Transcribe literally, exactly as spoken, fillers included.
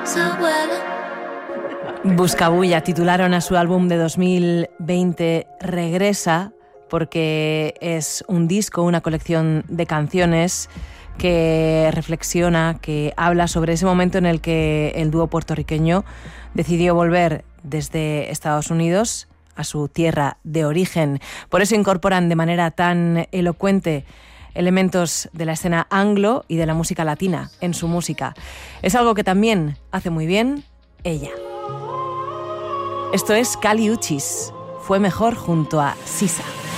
Buscabulla titularon a su álbum de dos mil veinte Regresa, porque es un disco, una colección de canciones que reflexiona, que habla sobre ese momento en el que el dúo puertorriqueño decidió volver desde Estados Unidos a su tierra de origen. Por eso incorporan de manera tan elocuente elementos de la escena anglo y de la música latina en su música. Es algo que también hace muy bien ella. Esto es Kali Uchis, Fue Mejor junto a Sisa.